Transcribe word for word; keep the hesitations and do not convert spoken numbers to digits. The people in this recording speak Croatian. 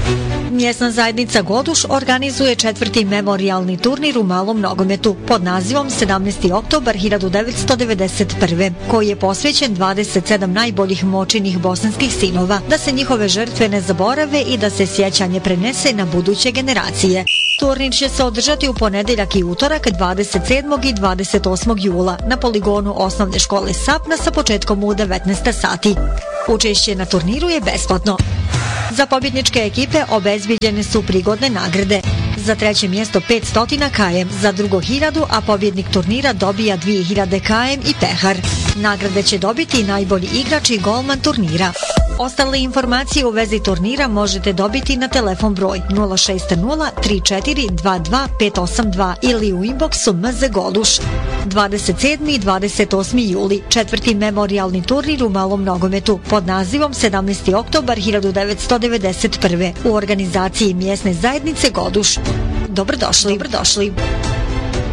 Mjesna zajednica Goduš organizuje četvrti memorijalni turnir u malom nogometu pod nazivom sedamnaesti oktobar hiljadu devetsto devedeset prve. koji je posvećen dvadeset sedam najboljih moćinih bosanskih sinova, da se njihove žrtve ne zaborave i da se sjećanje prenese na buduće generacije. Turnir će se održati u ponedeljak i utorak dvadeset sedmog i dvadeset osmog jula na poligonu osnovne škole Sapna sa početkom u devetnaest sati. Učešće na turniru je besplatno. Za pobjedničke ekipe obezbijeđene su prigodne nagrade. Za treće mjesto petsto kilometara, za drugo hiljadu, a pobjednik turnira dobija dvije hiljade kilometara i pehar. Nagrade će dobiti najbolji igrač i golman turnira. Ostale informacije u vezi turnira možete dobiti na telefon broj nula šest nula tri četiri dva dva pet osam dva ili u inboxu M Z Goduš. dvadeset sedmi i dvadeset osmi juli, četvrti memorijalni turnir u malom nogometu pod nazivom sedamnaesti oktobar hiljadu devetsto devedeset prve. u organizaciji mjesne zajednice Goduš. Dobrodošli, dobrodošli.